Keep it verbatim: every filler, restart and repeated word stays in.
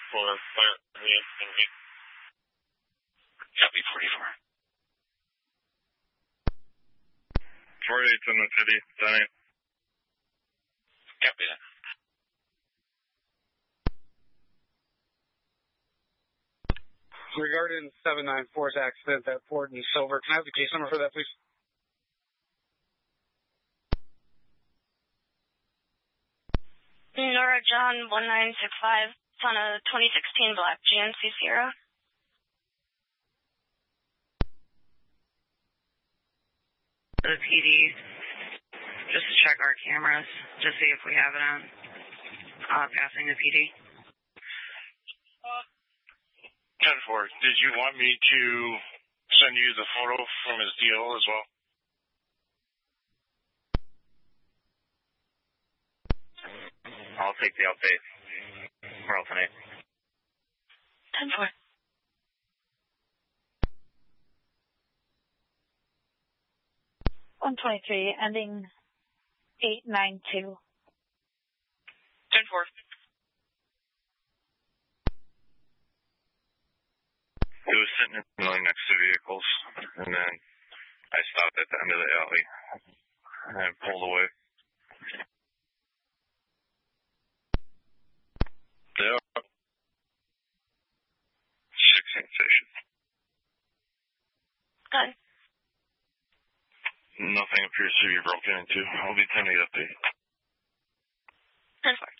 for Copy forty-four. forty-eight's in the city, Danny. Copy that. Regarding seven ninety-four's accident at Ford and Silver, can I have the case number for that, please? Nora John one nine six five. It's on a twenty sixteen black G M C Sierra. The P D, just to check our cameras, to see if we have it on, uh, passing the P D. ten four, did you want me to send you the photo from his D O as well? I'll take the update. We're alternate. ten four. one twenty-three, ending eight nine two. ten four. It was sitting in the alley next to vehicles, and then I stopped at the end of the alley and pulled away. Yep. sixteen station. Done. Nothing appears to be broken into. I'll be ten eight update. ten four.